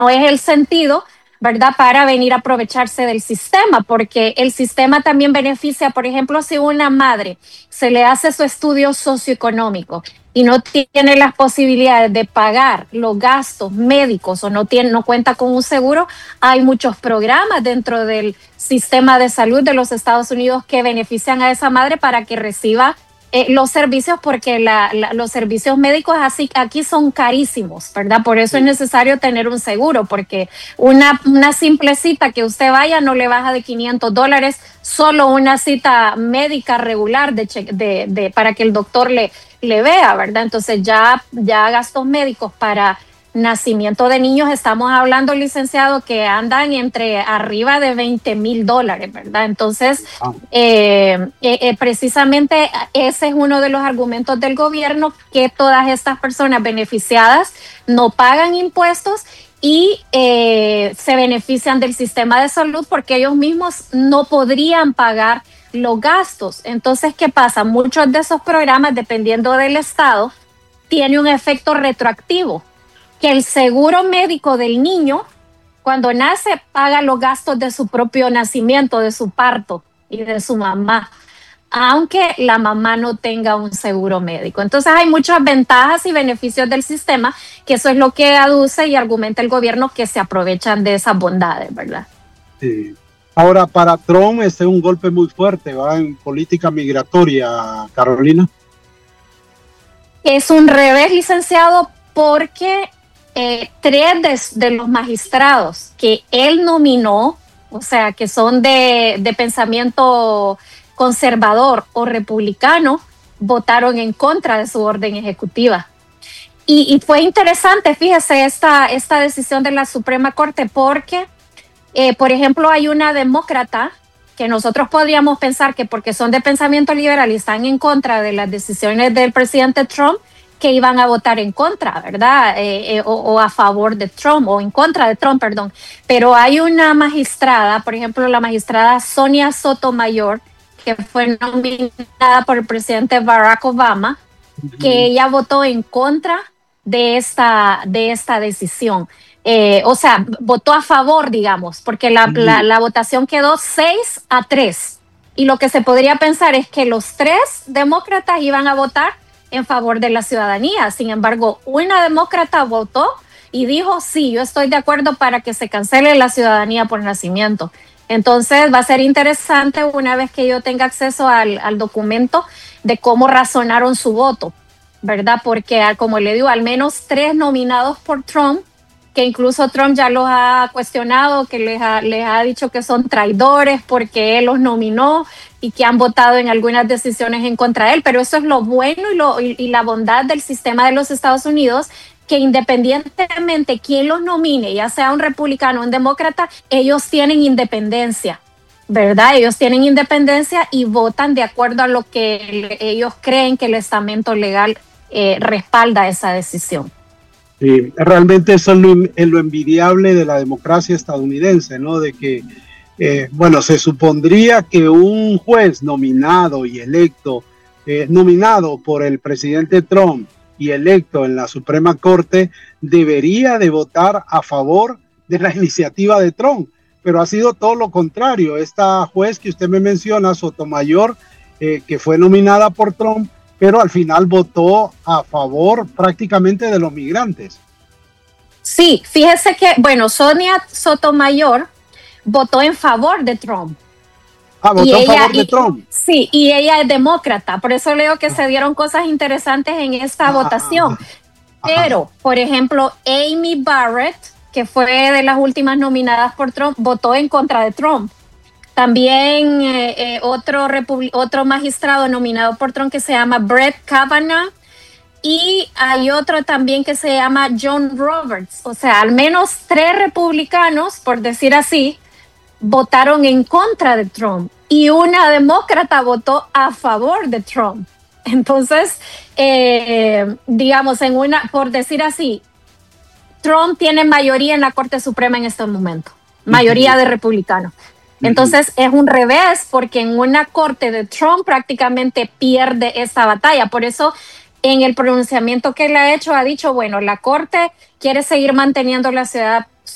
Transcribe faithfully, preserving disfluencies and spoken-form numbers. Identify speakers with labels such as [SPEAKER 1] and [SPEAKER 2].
[SPEAKER 1] no es el sentido, ¿verdad? Para venir a aprovecharse del sistema, porque el sistema también beneficia, por ejemplo, si una madre se le hace su estudio socioeconómico y no tiene las posibilidades de pagar los gastos médicos o no tiene, no cuenta con un seguro, hay muchos programas dentro del sistema de salud de los Estados Unidos que benefician a esa madre para que reciba Eh, los servicios, porque la, la, los servicios médicos así aquí son carísimos, ¿verdad? Por eso es necesario tener un seguro, porque una, una simple cita que usted vaya no le baja de quinientos dólares, solo una cita médica regular de, de, de, para que el doctor le, le vea, ¿verdad? Entonces ya, ya gastos médicos para nacimiento de niños, estamos hablando, licenciado, que andan entre arriba de veinte mil dólares, ¿verdad? Entonces, eh, eh, precisamente ese es uno de los argumentos del gobierno, que todas estas personas beneficiadas no pagan impuestos y eh, se benefician del sistema de salud porque ellos mismos no podrían pagar los gastos. Entonces, ¿qué pasa? Muchos de esos programas, dependiendo del estado, tiene un efecto retroactivo, que el seguro médico del niño, cuando nace, paga los gastos de su propio nacimiento, de su parto y de su mamá, aunque la mamá no tenga un seguro médico. Entonces hay muchas ventajas y beneficios del sistema, que eso es lo que aduce y argumenta el gobierno, que se aprovechan de esas bondades, ¿verdad?
[SPEAKER 2] Sí. Ahora, para Trump este es un golpe muy fuerte, ¿va? En política migratoria, Carolina.
[SPEAKER 1] Es un revés, licenciado, porque Eh, tres de, de los magistrados que él nominó, o sea, que son de, de pensamiento conservador o republicano, votaron en contra de su orden ejecutiva. Y, y fue interesante, fíjese, esta, esta decisión de la Suprema Corte, porque, eh, por ejemplo, hay una demócrata que nosotros podríamos pensar que porque son de pensamiento liberal y están en contra de las decisiones del presidente Trump, que iban a votar en contra, ¿verdad? Eh, eh, o, o a favor de Trump, o en contra de Trump, perdón. Pero hay una magistrada, por ejemplo, la magistrada Sonia Sotomayor, que fue nominada por el presidente Barack Obama, uh-huh. que ella votó en contra de esta, de esta decisión. Eh, o sea, votó a favor, digamos, porque la, uh-huh. la, la votación quedó seis a tres. Y lo que se podría pensar es que los tres demócratas iban a votar en favor de la ciudadanía. Sin embargo, una demócrata votó y dijo, sí, yo estoy de acuerdo para que se cancele la ciudadanía por nacimiento. Entonces va a ser interesante una vez que yo tenga acceso al, al documento de cómo razonaron su voto, ¿verdad? Porque, como le digo, al menos tres nominados por Trump, que incluso Trump ya los ha cuestionado, que les ha, les ha dicho que son traidores porque él los nominó y que han votado en algunas decisiones en contra de él. Pero eso es lo bueno y, lo, y, y la bondad del sistema de los Estados Unidos, que independientemente quién los nomine, ya sea un republicano o un demócrata, ellos tienen independencia, ¿verdad? Ellos tienen independencia y votan de acuerdo a lo que ellos creen que el estamento legal eh, respalda esa decisión.
[SPEAKER 2] Sí, realmente eso es lo, es lo envidiable de la democracia estadounidense, ¿no? De que, eh, bueno, se supondría que un juez nominado y electo, eh, nominado por el presidente Trump y electo en la Suprema Corte, debería de votar a favor de la iniciativa de Trump, pero ha sido todo lo contrario. Esta juez que usted me menciona, Sotomayor, eh, que fue nominada por Trump, pero al final votó a favor prácticamente de los migrantes.
[SPEAKER 1] Sí, fíjese que, bueno, Sonia Sotomayor votó en favor de Trump.
[SPEAKER 2] Ah, votó
[SPEAKER 1] y
[SPEAKER 2] a
[SPEAKER 1] ella,
[SPEAKER 2] favor de
[SPEAKER 1] y,
[SPEAKER 2] Trump.
[SPEAKER 1] Sí, y ella es demócrata, por eso le digo que ah. se dieron cosas interesantes en esta ah, votación. Ah, pero, por ejemplo, Amy Barrett, que fue de las últimas nominadas por Trump, votó en contra de Trump. También eh, eh, otro, otro magistrado nominado por Trump que se llama Brett Kavanaugh, y hay otro también que se llama John Roberts. O sea, al menos tres republicanos, por decir así, votaron en contra de Trump y una demócrata votó a favor de Trump. Entonces, eh, digamos, en una, por decir así, Trump tiene mayoría en la Corte Suprema en este momento, mayoría de republicanos. Entonces es un revés, porque en una corte de Trump prácticamente pierde esta batalla. Por eso en el pronunciamiento que él ha hecho ha dicho, bueno, la corte quiere seguir manteniendo la ciudad,